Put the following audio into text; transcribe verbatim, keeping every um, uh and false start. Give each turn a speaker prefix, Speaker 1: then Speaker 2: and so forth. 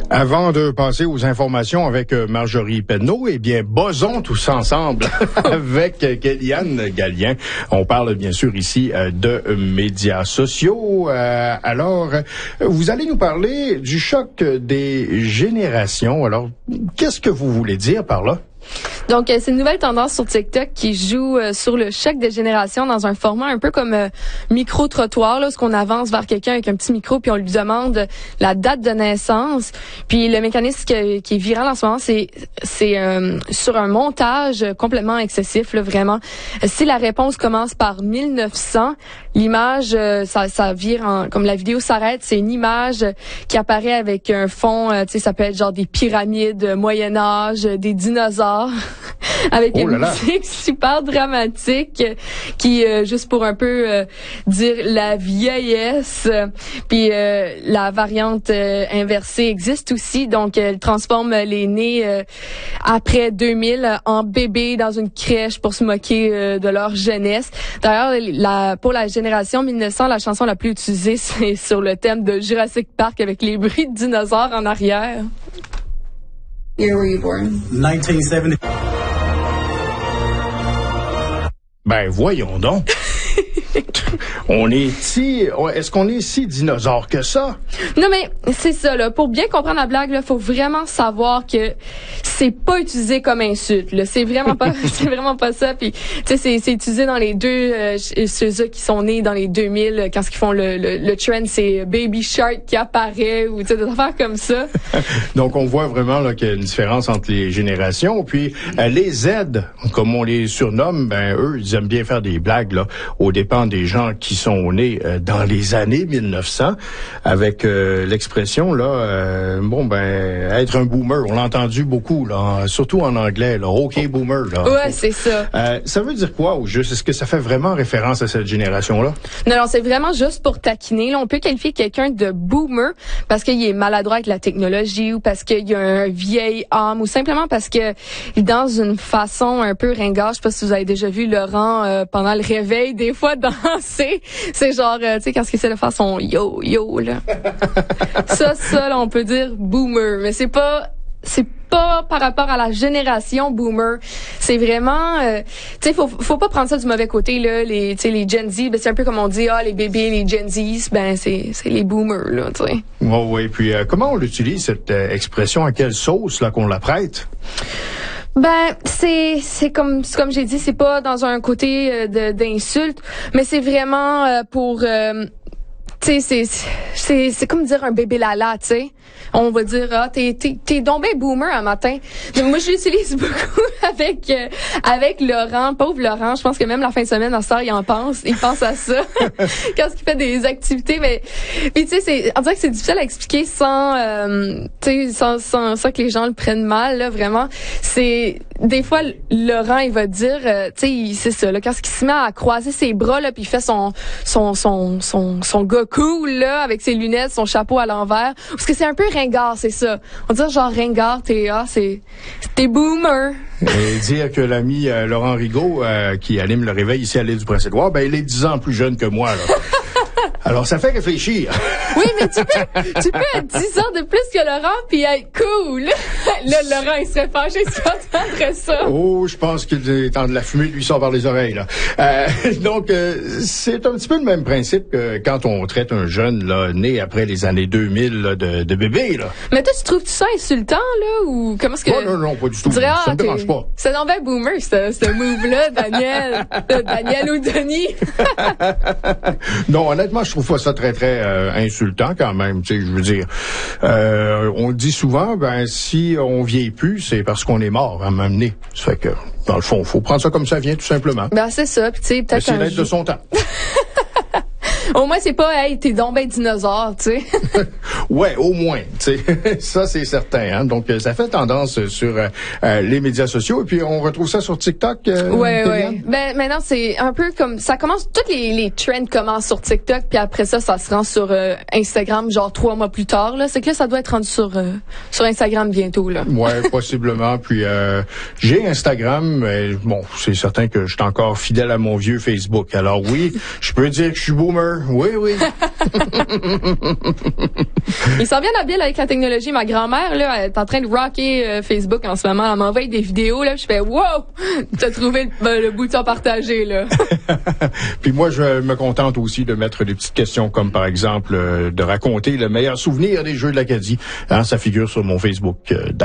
Speaker 1: Avant de passer aux informations avec Marjorie Penneau, eh bien, buzzons tous ensemble avec Kéliane Gallien. On parle bien sûr ici de médias sociaux. Euh, alors, vous allez nous parler du choc des générations. Alors, qu'est-ce que vous voulez dire par là?
Speaker 2: Donc, euh, c'est une nouvelle tendance sur TikTok qui joue euh, sur le choc des générations dans un format un peu comme euh, micro-trottoir, là, où on avance vers quelqu'un avec un petit micro puis on lui demande la date de naissance. Puis le mécanisme qui, qui est viral en ce moment, c'est c'est euh, sur un montage complètement excessif, là, vraiment. Si la réponse commence par mille neuf cents, l'image, euh, ça, ça vire en, comme la vidéo s'arrête, c'est une image qui apparaît avec un fond, euh, tu sais, ça peut être genre des pyramides, Moyen-Âge, des dinosaures. Avec oh une musique super dramatique qui, euh, juste pour un peu euh, dire la vieillesse, puis euh, la variante euh, inversée existe aussi, donc elle transforme les nés euh, après deux mille en bébés dans une crèche pour se moquer euh, de leur jeunesse. D'ailleurs, la, pour la génération mille neuf cents, la chanson la plus utilisée, c'est sur le thème de Jurassic Park avec les bruits de dinosaures en arrière.
Speaker 3: Year were you born?
Speaker 4: nineteen seventy.
Speaker 1: Ben, voyons donc. On est si, est-ce qu'on est si dinosaure que ça?
Speaker 2: Non, mais c'est ça, là. Pour bien comprendre la blague, là, faut vraiment savoir que c'est pas utilisé comme insulte, là. C'est vraiment pas, c'est vraiment pas ça. Puis, tu sais, c'est, c'est utilisé dans les deux, euh, ceux-là qui sont nés dans les deux mille, quand ils font le, le, le trend, c'est Baby Shark qui apparaît ou, tu sais, des affaires comme ça.
Speaker 1: Donc, on voit vraiment, là, qu'il y a une différence entre les générations. Puis, euh, les Z, comme on les surnomme, ben, eux, ils aiment bien faire des blagues, là, aux dépens des gens qui sont nés euh, dans les années mille neuf cents, avec euh, l'expression, là, euh, bon, ben, être un boomer. On l'a entendu beaucoup, là, surtout en anglais, là, OK boomer, là.
Speaker 2: Ouais, c'est ça.
Speaker 1: Euh, ça veut dire quoi, au juste? Est-ce que ça fait vraiment référence à cette génération-là?
Speaker 2: Non, non, c'est vraiment juste pour taquiner. Là, on peut qualifier quelqu'un de boomer parce qu'il est maladroit avec la technologie ou parce qu'il y a un vieil âme ou simplement parce que dans une façon un peu ringard, je sais pas si vous avez déjà vu Laurent euh, pendant le réveil, des fois danser. C'est genre, euh, tu sais, quand il essaie de faire son yo, yo, là. ça, ça, là, on peut dire boomer. Mais c'est pas, c'est pas par rapport à la génération boomer. C'est vraiment, euh, tu sais, faut, faut pas prendre ça du mauvais côté, là. Les, tu sais, les Gen Z, ben, c'est un peu comme on dit, ah, les bébés, les Gen Z, ben, c'est, c'est les boomers, là, tu sais.
Speaker 1: Oui, oui. Puis, euh, comment on l'utilise, cette euh, expression? À quelle sauce, là, qu'on la prête?
Speaker 2: Ben, c'est c'est comme c'est comme j'ai dit, c'est pas dans un côté euh, de d'insulte, mais c'est vraiment euh, pour euh, tu sais, c'est c'est c'est comme dire un bébé lala, tu sais. On va dire ah t'es t'es t'es donc ben boomer un matin. Donc, moi je l'utilise beaucoup avec euh, avec Laurent, pauvre Laurent. Je pense que même la fin de semaine, à ça il en pense, il pense à ça quand il fait des activités. Mais puis tu sais, c'est on dirait que c'est difficile à expliquer sans euh, tu sais sans, sans sans que les gens le prennent mal là. Vraiment, c'est des fois Laurent il va dire euh, tu sais c'est ça là quand il se met à croiser ses bras là puis il fait son son son son son gars cool là avec ses lunettes, son chapeau à l'envers parce que c'est un peu ringard, c'est ça. On dit genre ringard, t'es ah, c'est t'es boomer.
Speaker 1: Et dire que l'ami euh, Laurent Rigaud euh, qui anime le réveil ici à l'île du Prince-Édouard, ben il est dix ans plus jeune que moi là. Alors, ça fait réfléchir.
Speaker 2: Oui, mais tu peux, tu peux être dix ans de plus que Laurent puis être cool. Là, Laurent, il serait fâché si tu entendrais ça.
Speaker 1: Oh, je pense qu'il est temps de la fumée lui sort par les oreilles, là. Euh, donc, euh, c'est un petit peu le même principe que quand on traite un jeune, là, né après les années deux mille, là, de, de bébé, là.
Speaker 2: Mais toi, tu trouves-tu ça insultant, là, ou comment est-ce que...
Speaker 1: Oh, non, non, pas du tout.
Speaker 2: Dirais,
Speaker 1: ça
Speaker 2: ah,
Speaker 1: me dérange pas.
Speaker 2: C'est non ben boomer, ce, ce move-là, Daniel. Daniel ou Denis.
Speaker 1: Non, honnêtement, je trouve pas ça très, très euh, insultant quand même. Tu sais, je veux dire, euh, on dit souvent, ben si on vieillit plus, c'est parce qu'on est mort à m'amener. Ça fait que, dans le fond, faut prendre ça comme ça vient, tout simplement.
Speaker 2: Ben c'est ça. Puis tu sais, peut-être
Speaker 1: essayer d'être
Speaker 2: jour...
Speaker 1: de son temps.
Speaker 2: Au moins, c'est pas, hey, t'es donc ben dinosaure, tu sais.
Speaker 1: Ouais, au moins, tu sais. Ça, c'est certain, hein. Donc, ça fait tendance sur euh, les médias sociaux. Et puis, on retrouve ça sur TikTok. Euh,
Speaker 2: ouais, ouais. Ben, maintenant, c'est un peu comme, ça commence, toutes les, les trends commencent sur TikTok, puis après ça, ça se rend sur euh, Instagram, genre trois mois plus tard, là. C'est que là, ça doit être rendu sur, euh, sur Instagram bientôt, là.
Speaker 1: Ouais, possiblement. Puis, euh, j'ai Instagram, mais bon, c'est certain que je suis encore fidèle à mon vieux Facebook. Alors oui, je peux dire que je suis boomer. Messenger, oui, oui.
Speaker 2: Ils sont bien habiles avec la technologie. Ma grand-mère, là, elle est en train de rocker euh, Facebook en ce moment. Elle m'envoie des vidéos, là, je fais « Wow! T'as trouvé le, le bouton partagé, là. »
Speaker 1: Puis moi, je me contente aussi de mettre des petites questions comme, par exemple, euh, de raconter le meilleur souvenir des Jeux de l'Acadie. Hein, ça figure sur mon Facebook. Euh,